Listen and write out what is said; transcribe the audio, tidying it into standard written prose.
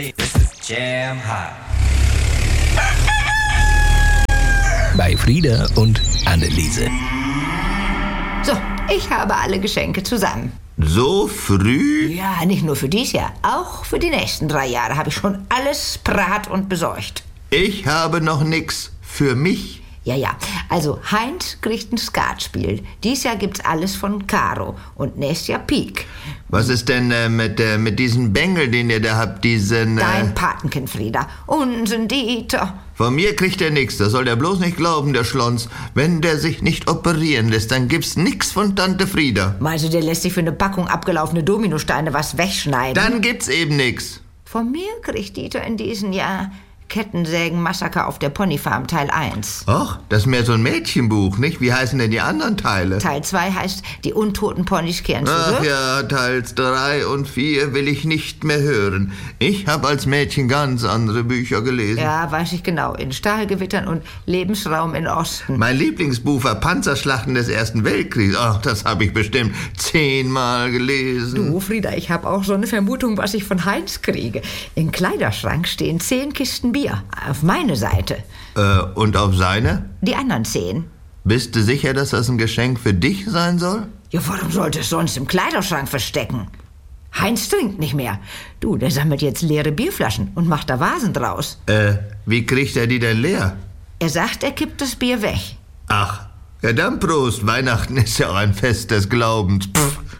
This is Jam Hot. Bei Frieda und Anneliese. So, ich habe alle Geschenke zusammen. So früh? Ja, nicht nur für dies Jahr, auch für die nächsten 3 Jahre habe ich schon alles parat und besorgt. Ich habe noch nix für mich. Ja, also Heinz kriegt ein Skatspiel. Dies Jahr gibt's alles von Caro und nächstes Jahr Pik. Was ist denn mit diesem Bengel, den ihr da habt, diesen... Dein Patenkind, Frieda. Unsinn Dieter. Von mir kriegt er nix, das soll der bloß nicht glauben, der Schlons. Wenn der sich nicht operieren lässt, dann gibt's nix von Tante Frieda. Meinst du, der lässt sich für eine Packung abgelaufene Dominosteine was wegschneiden? Dann gibt's eben nix. Von mir kriegt Dieter in diesem Jahr Kettensägen-Massaker auf der Ponyfarm Teil 1. Och, das ist mehr so ein Mädchenbuch, nicht? Wie heißen denn die anderen Teile? Teil 2 heißt Die untoten Ponys kehren zurück. Ach ja, Teil 3 und 4 will ich nicht mehr hören. Ich habe als Mädchen ganz andere Bücher gelesen. Ja, weiß ich genau. In Stahlgewittern und Lebensraum in Osten. Mein Lieblingsbuch war Panzerschlachten des Ersten Weltkriegs. Ach, das habe ich bestimmt 10-mal gelesen. Du, Frieda, ich habe auch so eine Vermutung, was ich von Heinz kriege. Im Kleiderschrank stehen 10 Kisten Bier. Auf meine Seite. Und auf seine? Die anderen 10. Bist du sicher, dass das ein Geschenk für dich sein soll? Ja, warum sollte es sonst im Kleiderschrank verstecken? Heinz trinkt nicht mehr. Du, der sammelt jetzt leere Bierflaschen und macht da Vasen draus. Wie kriegt er die denn leer? Er sagt, er kippt das Bier weg. Ach, ja dann Prost. Weihnachten ist ja auch ein Fest des Glaubens. Pff.